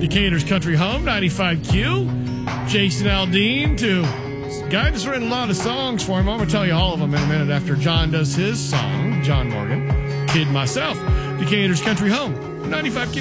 Decatur's Country Home, 95Q. Jason Aldean to guy that's written a lot of songs for him. I'm going to tell you all of them in a minute after John does his song. John Morgan, Kid Myself. Decatur's Country Home, 95Q.